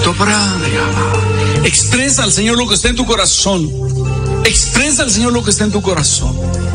Expresa al Señor lo que está en tu corazón. Expresa al Señor lo que está en tu corazón.